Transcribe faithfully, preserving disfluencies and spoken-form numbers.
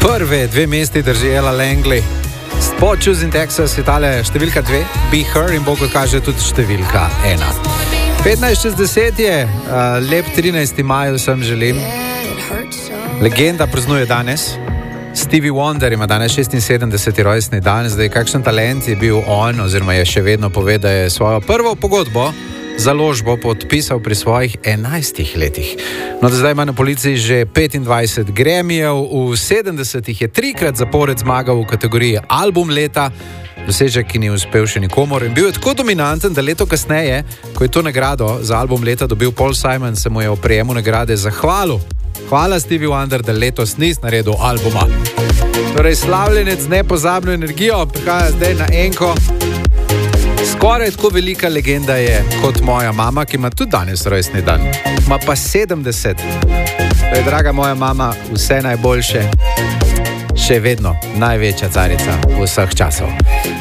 Prve dve mesti drži Ella Langley. Spot Choosing Texas je tale številka dve, Be Her, in bo, kot kaže, tudi številka ena. petnajst čez deset je, uh, lep trinajsti maj vsem želim. Legenda praznuje danes. Stevie Wonder ima danes šestinsedemdeseti rojstni dan. Zdaj, kakšen talent je bil on, oziroma je še vedno pove, da je svojo prvo pogodbo, založbo podpisal pri svojih enajstih letih. No, da zdaj ima na policiji že petindvajset Grammyjev, v sedemdesetih je trikrat zapored zmagal v kategoriji album leta, dosežek, ki ni uspel še nikomor, in bil je tako dominanten, da leto kasneje, ko je to nagrado za album leta dobil Paul Simon, se mu je o prejemu nagrade zahvalil. Hvala, Stevie Wonder, da letos nis naredil albuma. Torej, slavljenec z nepozabno energijo prihaja zdaj na enko. Skoraj tako velika legenda je kot moja mama, ki ima tudi danes rojstni dan. Ima pa sedemdeset. Torej, draga moja mama, vse najboljše. Še vedno največja carica vseh časov.